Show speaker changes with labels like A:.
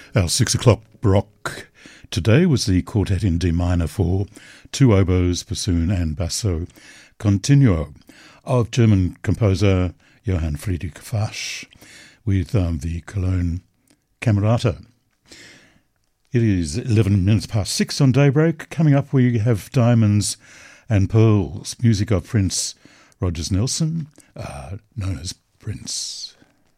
A: Our 6 o'clock baroque today was the Quartet in D minor for two oboes, bassoon and basso continuo of German composer Johann Friedrich Fasch with the Cologne Camerata. It is 11 minutes past 6 on Daybreak. Coming up we have Diamonds and Pearls, music of Prince Rogers Nelson, known as Prince.